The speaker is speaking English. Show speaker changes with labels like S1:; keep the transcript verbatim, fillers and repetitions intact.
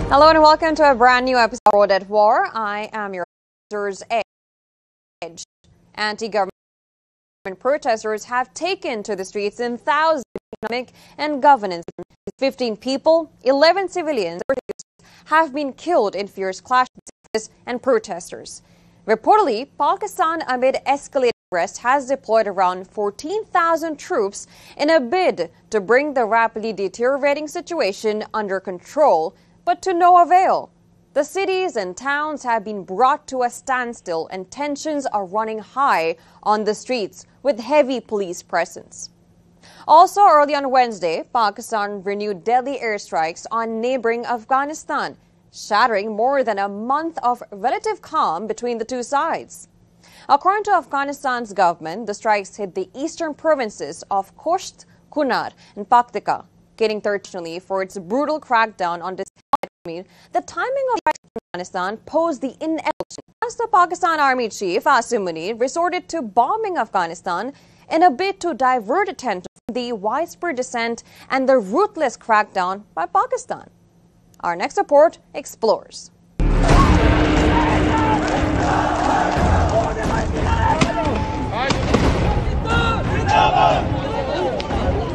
S1: Hello and welcome to a brand new episode of World at War. I am your host, Edge. Anti-government protesters have taken to the streets in thousands of economic and governance. fifteen people, eleven civilians have been killed in fierce clashes and protesters. Reportedly, Pakistan, amid escalated unrest, has deployed around fourteen thousand troops in a bid to bring the rapidly deteriorating situation under control, but to no avail. The cities and towns have been brought to a standstill and tensions are running high on the streets with heavy police presence. Also, early on Wednesday, Pakistan renewed deadly airstrikes on neighboring Afghanistan, shattering more than a month of relative calm between the two sides. According to Afghanistan's government, the strikes hit the eastern provinces of Khost, Kunar, and Paktika, getting thirteenly for its brutal crackdown on this. The timing of Afghanistan posed the inevitable as the Pakistan Army Chief Asim Munir resorted to bombing Afghanistan in a bid to divert attention from the widespread dissent and the ruthless crackdown by Pakistan. Our next report explores.